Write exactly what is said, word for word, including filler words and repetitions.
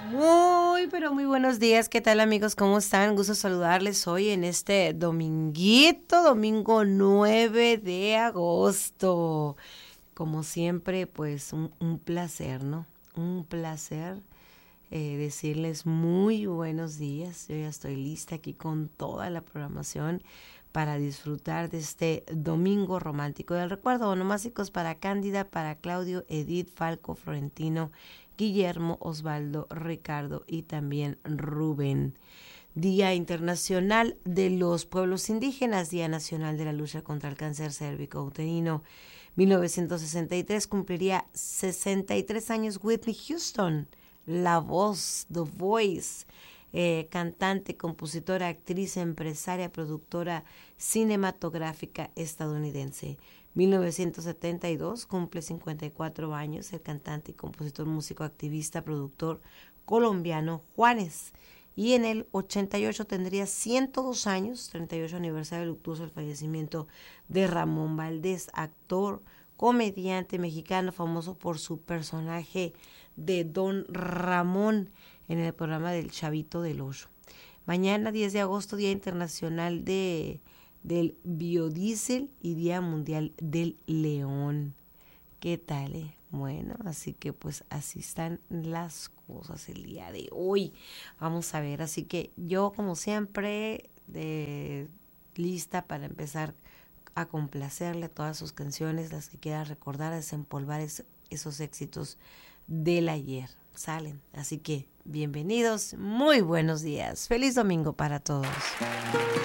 Muy, pero muy buenos días. ¿Qué tal, amigos? ¿Cómo están? Gusto saludarles hoy en este dominguito, domingo nueve de agosto. Como siempre, pues un, un placer, ¿no? Un placer eh, decirles muy buenos días. Yo ya estoy lista aquí con toda la programación para disfrutar de este domingo romántico del recuerdo. Onomásticos para Cándida, para Claudio, Edith, Falco, Florentino, Guillermo, Osvaldo, Ricardo y también Rubén. Día Internacional de los Pueblos Indígenas, Día Nacional de la Lucha contra el Cáncer Cérvico-Uterino. mil novecientos sesenta y tres cumpliría sesenta y tres años Whitney Houston, la voz, The Voice, eh, cantante, compositora, actriz, empresaria, productora cinematográfica estadounidense. mil novecientos setenta y dos cumple cincuenta y cuatro años el cantante y compositor, músico, activista, productor colombiano Juanes. Y en el ochenta y ocho tendría ciento dos años, treinta y ocho aniversario luctuoso del fallecimiento de Ramón Valdés, actor, comediante mexicano famoso por su personaje de Don Ramón en el programa del Chavito del Ocho. Mañana, diez de agosto, Día Internacional de, del Biodiesel y Día Mundial del León. ¿Qué tal, eh? Bueno, así que pues así están las cosas el día de hoy. Vamos a ver, así que yo como siempre de, lista para empezar a complacerle todas sus canciones, las que quiera recordar, a desempolvar es, esos éxitos del ayer. Salen, así que bienvenidos, muy buenos días, feliz domingo para todos.